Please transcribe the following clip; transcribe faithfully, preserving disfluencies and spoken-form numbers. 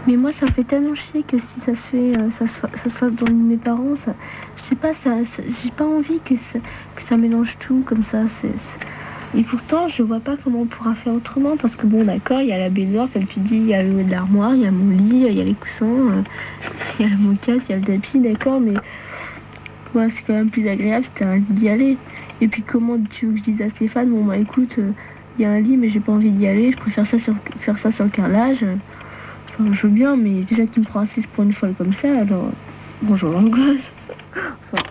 Mais moi, ça me fait tellement chier que si ça se fait, euh, ça, se, fa- ça se fasse dans le lit de mes parents, ça, je sais pas, ça, ça- j'ai pas envie que ça, que ça mélange tout comme ça. C'est, c'est- Et pourtant, je vois pas comment on pourra faire autrement parce que bon, d'accord, il y a la baignoire, comme tu dis, il y a le- l'armoire, il y a mon lit, il y a les coussins, euh, il y a la moquette, il y a le tapis, d'accord, mais ouais, c'est quand même plus agréable, c'était un lit d'y aller. Et puis comment tu veux que je dise à Stéphane, bon bah écoute, euh, il y a un lit mais j'ai pas envie d'y aller, je préfère ça sur, faire ça sur le carrelage. Enfin, je veux bien, mais déjà qu'il me prend assise pour une folle comme ça, alors bonjour l'angoisse.